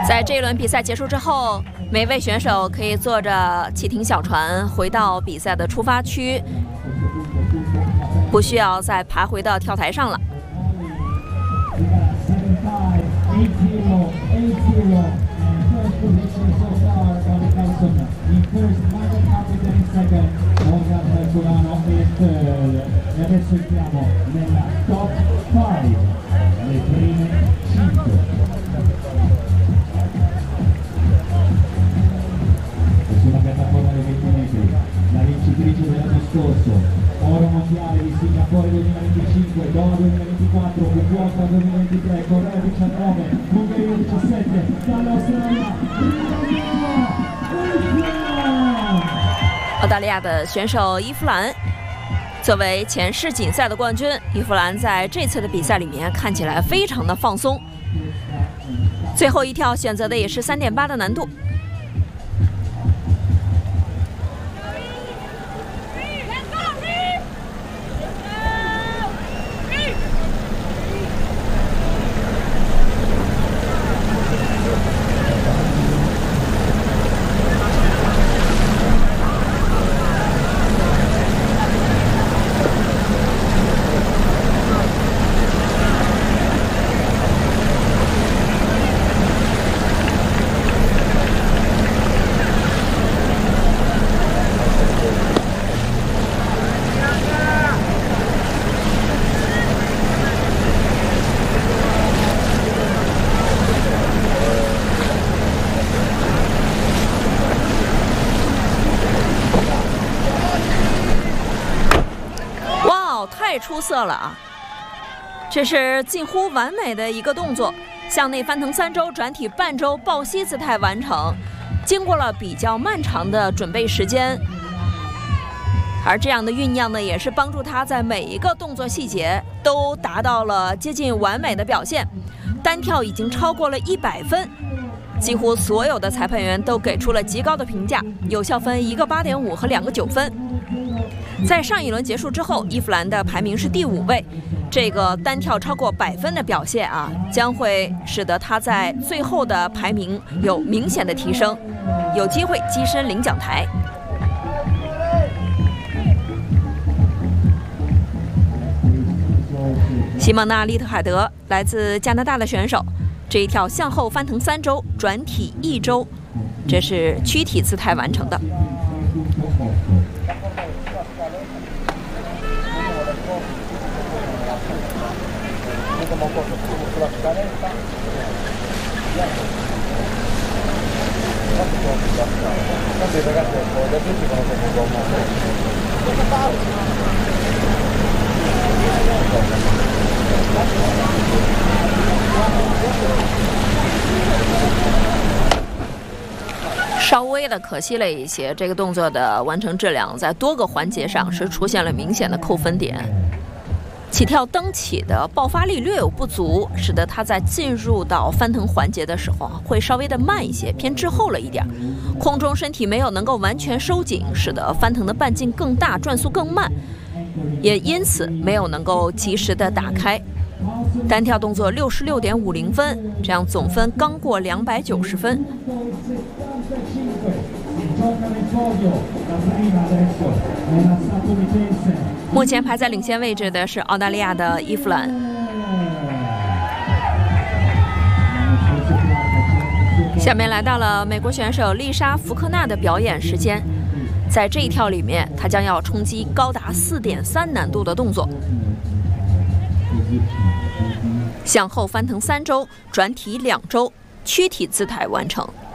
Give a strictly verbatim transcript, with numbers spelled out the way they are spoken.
在这一轮比赛结束之后，每位选手可以坐着汽艇小船回到比赛的出发区，不需要再爬回到跳台上了。 Oro mondiale di Singapore duemilaventicinque, Doha duemilaventiquattro, Fukuoka duemilaventitré, Corea diciannove, Ungheria diciassette, dall'Australia, 澳大利亚的选手伊夫兰，作为前世锦赛的冠军，伊夫兰在这次的比赛里面看起来非常的放松。最后一跳选择的也是 三点八 的难度。太出色了啊！这是近乎完美的一个动作，向内翻腾三周，转体半周，抱膝姿态完成。经过了比较漫长的准备时间，而这样的酝酿呢，也是帮助他在每一个动作细节都达到了接近完美的表现。单跳已经超过了一百分，几乎所有的裁判员都给出了极高的评价，有效分一个八点五和两个九分。在上一轮结束之后，伊夫兰的排名是第五位，这个单跳超过百分的表现啊，将会使得他在最后的排名有明显的提升，有机会跻身领奖台。西蒙娜·利特海德来自加拿大的选手，这一跳向后翻腾三周，转体一周，这是躯体姿态完成的。稍微的可惜了一些，这个动作的完成质量在多个环节上是出现了明显的扣分点。起跳蹬起的爆发力略有不足，使得他在进入到翻腾环节的时候会稍微的慢一些，偏滞后了一点。空中身体没有能够完全收紧，使得翻腾的半径更大，转速更慢，也因此没有能够及时的打开。单跳动作六十六点五零分，这样总分刚过两百九十分。目前排在领先位置的是澳大利亚的伊夫兰。下面来到了美国选手丽莎·福克纳的表演时间，在这一跳里面，她将要冲击高达 四点三 难度的动作，向后翻腾三周，转体两周，躯体姿态完成。